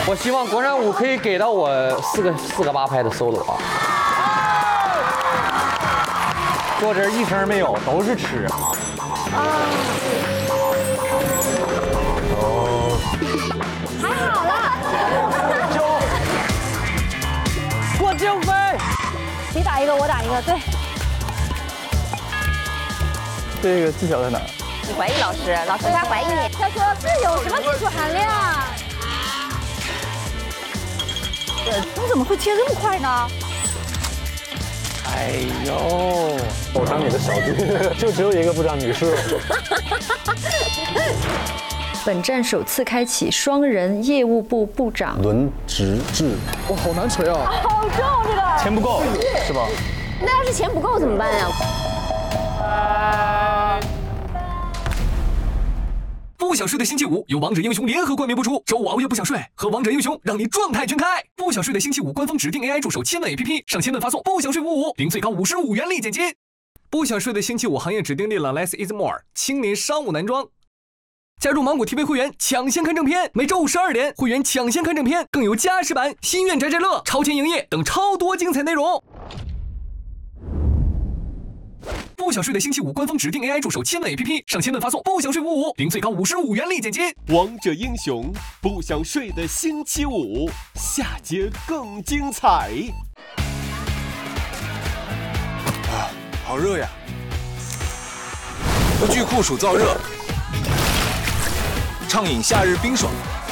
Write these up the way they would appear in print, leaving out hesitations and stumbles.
我希望国产舞可以给到我四个八拍的 solo 啊！坐这儿一声没有，都是吃。 还好啦。 郭京飞， 你打一个，我打一个，对。 这个技巧在哪？ 你怀疑老师，老师他怀疑你。他说这有什么技术含量？你怎么会切这么快呢？ 哎呦，我当你的小弟，就只有一个部长女士。 本站首次开启双人业务部部长轮值制。 哇，好难锤啊！ 好重这个。 钱不够是吧？ 那要是钱不够怎么办呀？ 不想睡的星期五由王者英雄联合冠名播出，周五熬夜不想睡，和王者英雄让你状态全开。不想睡的星期五官方指定 AI 助手千问 APP， 上千问发送不想睡55，领最高55元立减金。不想睡的星期五行业指定丽朗 Less is More 青年商务男装。加入芒果 TV 会员抢先看正片，每周五12点会员抢先看正片，更有加时版、心愿宅宅乐、超前营业等超多精彩内容。不想睡的星期五官方指定 AI 助手千问 APP， 上千问发送不想睡55，领最高55元立减金。 王者英雄不想睡的星期五，下节更精彩。 啊，好热呀！不惧酷暑燥热，畅饮夏日冰爽。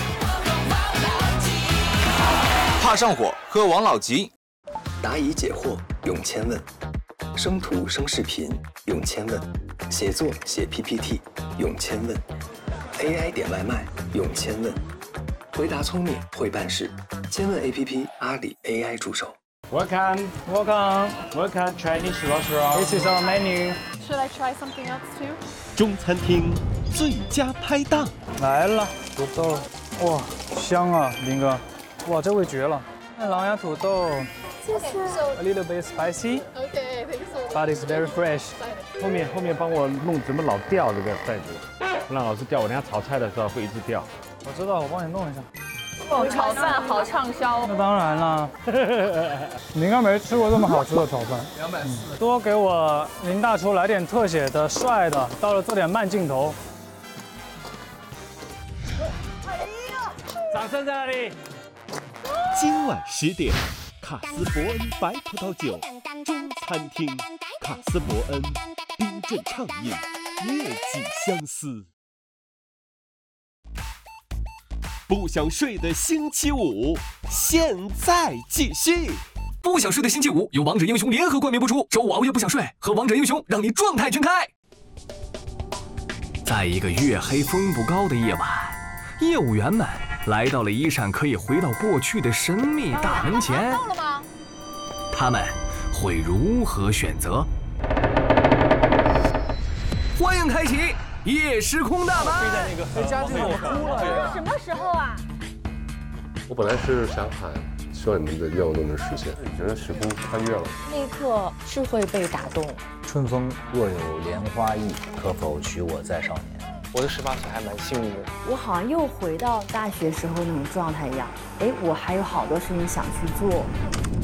怕上火，喝王老吉。 答疑解惑用千问，生图生视频用千问，写作写 PPT 用千问 ，AI 点外卖用千问，回答聪明会办事，千问 APP 阿里 AI 助手。 Welcome Chinese restaurant. This is our menu. Should I try something else too? 中餐厅最佳拍档来了，土豆，哇，香啊，林哥，哇，这味绝了。狼牙土豆。 谢谢。 A little bit spicy. Okay, thanks so much. But it's very fresh. 后面帮我弄怎么老掉这个筷子，不让老是掉，我等下炒菜的时候会一直掉。 我知道，我帮你弄一下。 哦，炒饭好畅销。 那当然啦，你应该没吃过这么好吃的炒饭。240。多给我林大厨来点特写的、帅的，到了做点慢镜头。掌声在哪里？ 今晚10点，卡斯伯恩白葡萄酒中餐厅，卡斯伯恩冰镇畅饮，月季相思。不想睡的星期五，现在继续。 不想睡的星期五由王者英雄联合冠名播出，周五熬夜不想睡，和王者英雄让你状态全开。在一个月黑风不高的夜晚，业务员们来到了一扇可以回到过去的神秘大门前。 到了吗？ 他们会如何选择？欢迎开启夜时空大门。 飞在那个飞家这个我哭了。 这是什么时候啊？ 我本来是想喊，希望你们的愿望都能实现。你觉得时空穿越了？ 那一刻是会被打动。 春风若有莲花意，可否许我再少年？ 我的18岁还蛮幸运的。 我好像又回到大学时候那种状态一样。哎，我还有好多事情想去做。